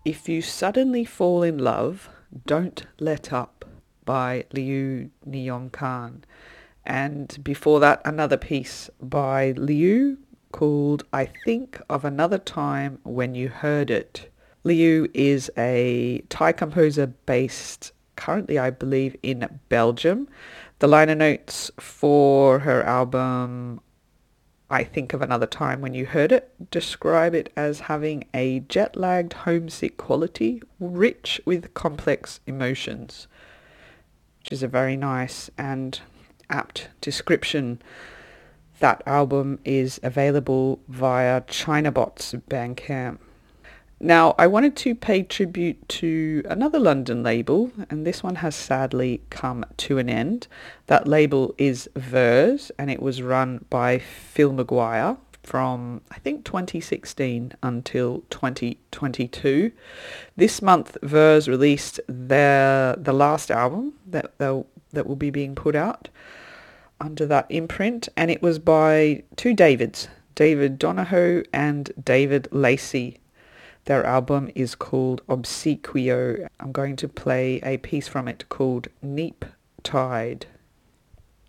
If You Suddenly Fall in Love, Don't Let Up by Liu Neon Khan. And before that, another piece by Liu called I Think of Another Time When You Heard It. Liu is a Thai composer based currently, I believe, in Belgium. The liner notes for her album I Think of Another Time When You Heard It describe it as having a jet-lagged homesick quality, rich with complex emotions, which is a very nice and apt description. That album is available via Chinabot's Bandcamp. Now, I wanted to pay tribute to another London label, and this one has sadly come to an end. That label is Verse, and it was run by Phil Maguire from, I think, 2016 until 2022. This month, Verse released the last album that will be being put out under that imprint, and it was by two Davids, David Donahoe and David Lacey. Their album is called Obsequio. I'm going to play a piece from it called Neap Tide.